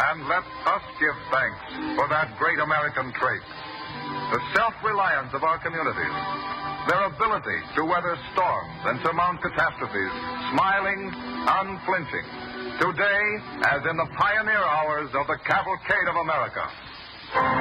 And let us give thanks for that great American trait. The self-reliance of our communities, their ability to weather storms and surmount catastrophes, smiling, unflinching, today as in the pioneer hours of the cavalcade of America.